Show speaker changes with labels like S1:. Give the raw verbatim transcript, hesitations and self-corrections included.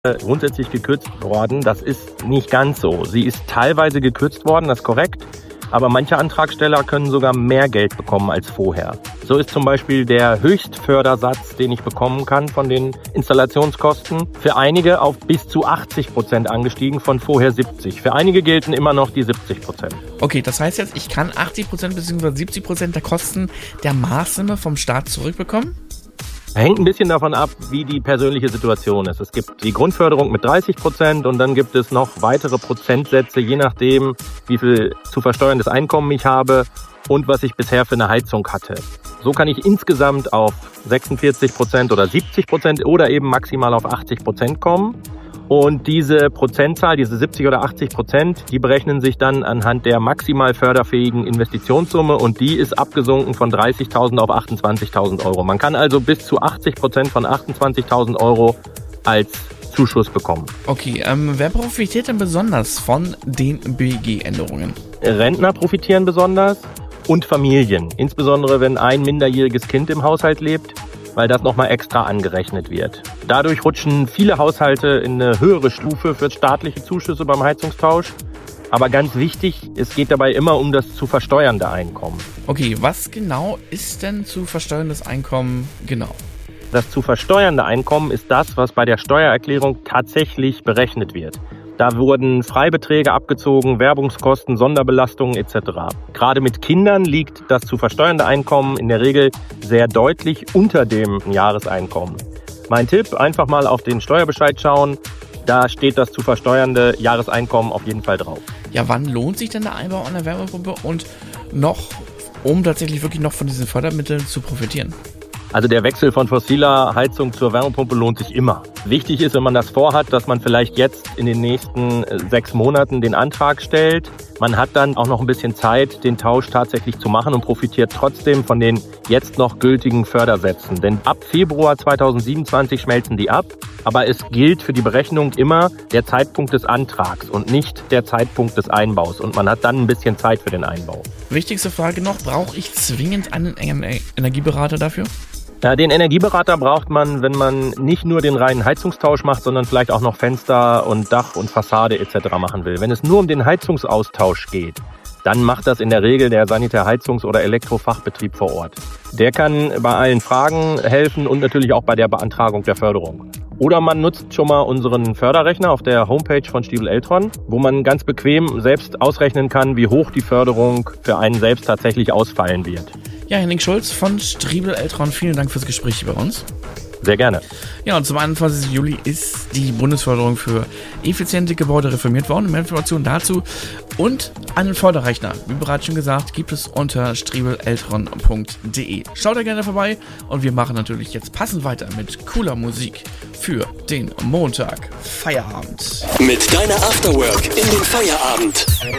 S1: grundsätzlich gekürzt worden. Das ist nicht ganz so. Sie ist teilweise gekürzt worden, das ist korrekt. Aber manche Antragsteller können sogar mehr Geld bekommen als vorher. So ist zum Beispiel der Höchstfördersatz, den ich bekommen kann von den Installationskosten, für einige auf bis zu achtzig Prozent angestiegen, von vorher siebzig. Für einige gelten immer noch die siebzig Prozent.
S2: Okay, das heißt jetzt, ich kann achtzig Prozent bzw. siebzig Prozent der Kosten der Maßnahme vom Staat zurückbekommen?
S1: Hängt ein bisschen davon ab, wie die persönliche Situation ist. Es gibt die Grundförderung mit dreißig Prozent und dann gibt es noch weitere Prozentsätze, je nachdem, wie viel zu versteuerndes Einkommen ich habe und was ich bisher für eine Heizung hatte. So kann ich insgesamt auf sechsundvierzig Prozent oder siebzig Prozent oder eben maximal auf achtzig Prozent kommen. Und diese Prozentzahl, diese siebzig oder achtzig Prozent, die berechnen sich dann anhand der maximal förderfähigen Investitionssumme und die ist abgesunken von dreißigtausend auf achtundzwanzigtausend Euro. Man kann also bis zu achtzig Prozent von achtundzwanzigtausend Euro als Zuschuss bekommen.
S2: Okay, ähm, wer profitiert denn besonders von den B E G-Änderungen?
S1: Rentner profitieren besonders und Familien, insbesondere wenn ein minderjähriges Kind im Haushalt lebt, weil das nochmal extra angerechnet wird. Dadurch rutschen viele Haushalte in eine höhere Stufe für staatliche Zuschüsse beim Heizungstausch. Aber ganz wichtig, es geht dabei immer um das zu versteuernde Einkommen.
S2: Okay, was genau ist denn zu versteuerndes Einkommen genau?
S1: Das zu versteuernde Einkommen ist das, was bei der Steuererklärung tatsächlich berechnet wird. Da wurden Freibeträge abgezogen, Werbungskosten, Sonderbelastungen et cetera. Gerade mit Kindern liegt das zu versteuernde Einkommen in der Regel sehr deutlich unter dem Jahreseinkommen. Mein Tipp, einfach mal auf den Steuerbescheid schauen. Da steht das zu versteuernde Jahreseinkommen auf jeden Fall drauf.
S2: Ja, wann lohnt sich denn der Einbau einer Wärmepumpe und noch, um tatsächlich wirklich noch von diesen Fördermitteln zu profitieren?
S1: Also der Wechsel von fossiler Heizung zur Wärmepumpe lohnt sich immer. Wichtig ist, wenn man das vorhat, dass man vielleicht jetzt in den nächsten sechs Monaten den Antrag stellt. Man hat dann auch noch ein bisschen Zeit, den Tausch tatsächlich zu machen und profitiert trotzdem von den jetzt noch gültigen Fördersätzen. Denn ab Februar zweitausendsiebenundzwanzig schmelzen die ab. Aber es gilt für die Berechnung immer der Zeitpunkt des Antrags und nicht der Zeitpunkt des Einbaus. Und man hat dann ein bisschen Zeit für den Einbau.
S2: Wichtigste Frage noch, brauche ich zwingend einen Energieberater dafür?
S1: Ja, den Energieberater braucht man, wenn man nicht nur den reinen Heizungstausch macht, sondern vielleicht auch noch Fenster und Dach und Fassade et cetera machen will. Wenn es nur um den Heizungsaustausch geht, dann macht das in der Regel der Sanitär-Heizungs- oder Elektrofachbetrieb vor Ort. Der kann bei allen Fragen helfen und natürlich auch bei der Beantragung der Förderung. Oder man nutzt schon mal unseren Förderrechner auf der Homepage von Stiebel Eltron, wo man ganz bequem selbst ausrechnen kann, wie hoch die Förderung für einen selbst tatsächlich ausfallen wird.
S2: Ja, Henning Schulz von Stiebel Eltron, vielen Dank fürs Gespräch bei uns.
S1: Sehr gerne.
S2: Ja, und zum einundzwanzigsten Juli ist die Bundesförderung für effiziente Gebäude reformiert worden. Mehr Informationen dazu und einen Förderrechner, wie bereits schon gesagt, gibt es unter striebeleltron punkt de. Schaut da gerne vorbei und wir machen natürlich jetzt passend weiter mit cooler Musik für den Montag Feierabend.
S3: Mit deiner Afterwork in den Feierabend.